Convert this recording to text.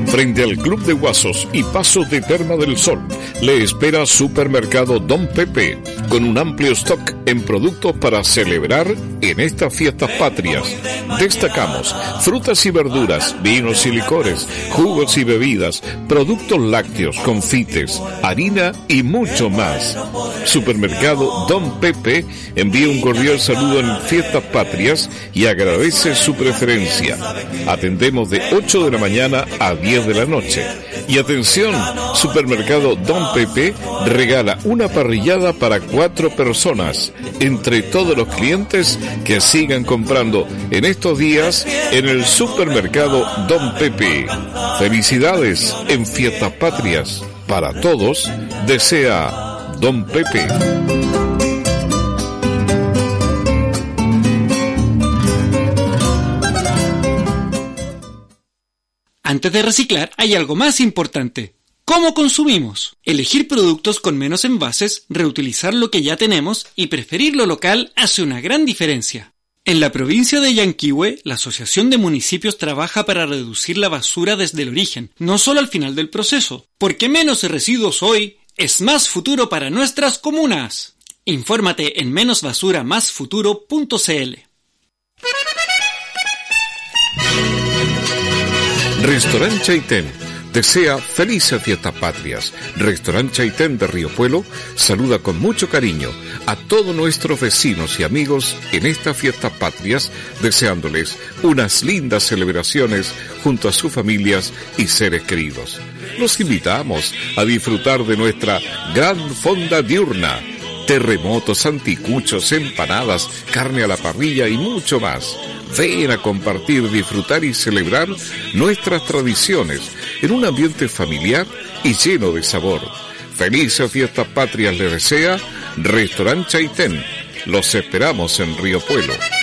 Frente al Club de Guasos y Pasos de Terma del Sol, le espera Supermercado Don Pepe, con un amplio stock en productos para celebrar en estas fiestas patrias. Destacamos frutas y verduras, vinos y licores, jugos y bebidas, productos lácteos, confites, harina y mucho más. Supermercado Don Pepe envía un cordial saludo en fiestas patrias y agradece su preferencia. Atendemos de 8 de la mañana a 10 de la noche. Y atención, Supermercado Don Pepe regala una parrillada para 4 personas entre todos los clientes que sigan comprando en estos días en el Supermercado Don Pepe. Felicidades en fiestas patrias. Para todos, desea Don Pepe. Antes de reciclar, hay algo más importante. ¿Cómo consumimos? Elegir productos con menos envases, reutilizar lo que ya tenemos y preferir lo local hace una gran diferencia. En la provincia de Yanquihue, la Asociación de Municipios trabaja para reducir la basura desde el origen, no solo al final del proceso, porque menos residuos hoy es más futuro para nuestras comunas. Infórmate en menosbasuramasfuturo.cl. Restaurant Chaitén desea felices fiestas patrias. Restaurant Chaitén de Río Puelo saluda con mucho cariño a todos nuestros vecinos y amigos en estas fiestas patrias, deseándoles unas lindas celebraciones junto a sus familias y seres queridos. Los invitamos a disfrutar de nuestra gran fonda diurna, terremotos, anticuchos, empanadas, carne a la parrilla y mucho más. Ven a compartir, disfrutar y celebrar nuestras tradiciones en un ambiente familiar y lleno de sabor. Felices fiestas patrias le desea Restaurant Chaitén. Los esperamos en Río Puelo.